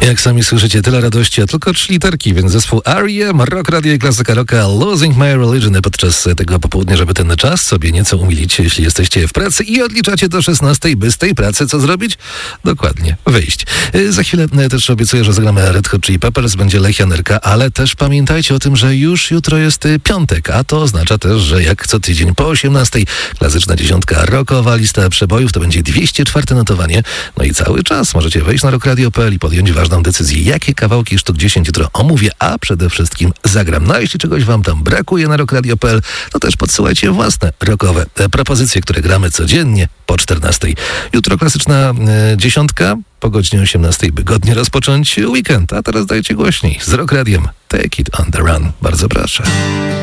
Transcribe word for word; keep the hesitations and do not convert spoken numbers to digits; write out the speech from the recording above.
Jak sami słyszycie, tyle radości, a tylko trzy literki, więc zespół R E M, Rock Radio i klasyka rocka Losing My Religion podczas tego popołudnia, żeby ten czas sobie nieco umilić, jeśli jesteście w pracy i odliczacie do szesnastej, by z tej pracy co zrobić? Dokładnie, wyjść. Za chwilę też obiecuję, że zagramy Red Hot Chili Peppers, będzie Lech Janerka, ale też pamiętajcie o tym, że już jutro jest piątek, a to oznacza też, że jak co tydzień po osiemnastej klasyczna dziesiątka rockowa lista przebojów, to będzie dwieście czwarte notowanie, no i cały czas możecie wejść na rock radio kropka p l i podjąć ważną decyzję, jakie kawałki Sztuk dziesięć jutro omówię, a przede wszystkim zagram. No a jeśli czegoś wam tam brakuje na rock radio kropka p l, to też podsyłajcie własne rockowe propozycje, które gramy codziennie po czternastej. Jutro klasyczna e, dziesiątka, po godzinie osiemnastej, by godnie rozpocząć weekend. A teraz dajcie głośniej z Rock Radiem. Take it on the run. Bardzo proszę.